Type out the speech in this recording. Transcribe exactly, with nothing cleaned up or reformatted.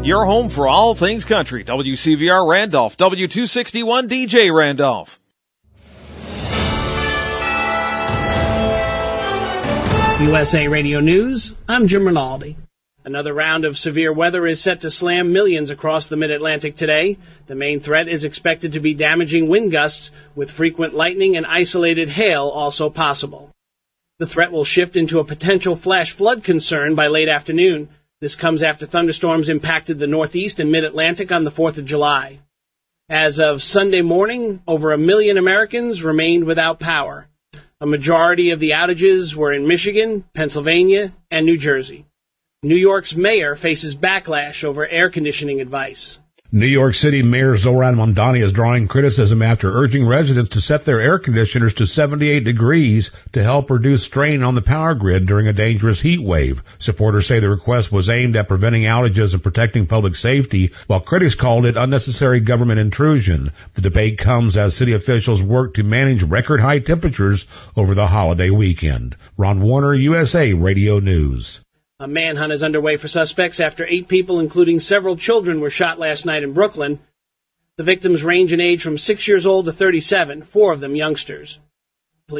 Your home for all things country. W C V R Randolph, W two sixty-one D J Randolph. U S A Radio News, I'm Jim Rinaldi. Another round of severe weather is set to slam millions across the mid-Atlantic today. The main threat is expected to be damaging wind gusts, with frequent lightning and isolated hail also possible. The threat will shift into a potential flash flood concern by late afternoon. This comes after thunderstorms impacted the Northeast and Mid-Atlantic on the fourth of July. As of Sunday morning, over a million Americans remained without power. A majority of the outages were in Michigan, Pennsylvania, and New Jersey. New York's mayor faces backlash over air conditioning advice. New York City Mayor Zoran Mamdani is drawing criticism after urging residents to set their air conditioners to seventy-eight degrees to help reduce strain on the power grid during a dangerous heat wave. Supporters say the request was aimed at preventing outages and protecting public safety, while critics called it unnecessary government intrusion. The debate comes as city officials work to manage record high temperatures over the holiday weekend. Ron Warner, U S A Radio News. A manhunt is underway for suspects after eight people, including several children, were shot last night in Brooklyn. The victims range in age from six years old to thirty-seven, four of them youngsters.